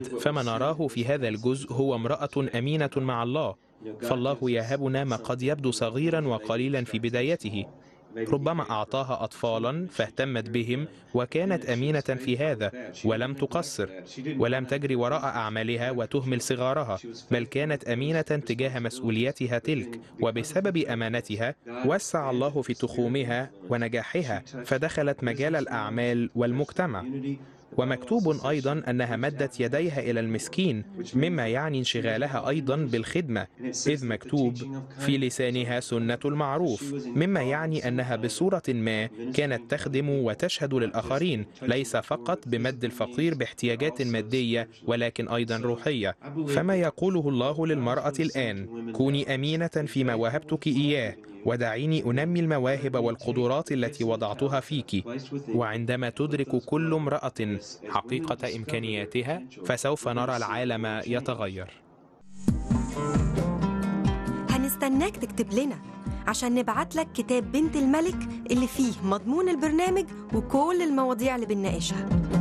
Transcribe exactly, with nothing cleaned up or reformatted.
فما نراه في هذا الجزء هو امرأة أمينة مع الله، فالله يهبنا ما قد يبدو صغيرا وقليلا في بدايته. ربما أعطاها أطفالا فاهتمت بهم وكانت أمينة في هذا ولم تقصر، ولم تجري وراء أعمالها وتهمل صغارها، بل كانت أمينة تجاه مسؤوليتها تلك، وبسبب أمانتها وسع الله في تخومها ونجاحها فدخلت مجال الأعمال والمجتمع. ومكتوب أيضا أنها مدت يديها إلى المسكين، مما يعني انشغالها أيضا بالخدمة، إذ مكتوب في لسانها سنة المعروف، مما يعني أنها بصورة ما كانت تخدم وتشهد للآخرين، ليس فقط بمد الفقير باحتياجات مادية ولكن أيضا روحية. فما يقوله الله للمرأة الآن: كوني أمينة فيما وهبتك إياه، ودعيني أنمي المواهب والقدرات التي وضعتها فيك. وعندما تدرك كل امرأة حقيقة إمكانياتها فسوف نرى العالم يتغير. هنستناك تكتب لنا عشان نبعت لك كتاب بنت الملك اللي فيه مضمون البرنامج وكل المواضيع اللي بنناقشها.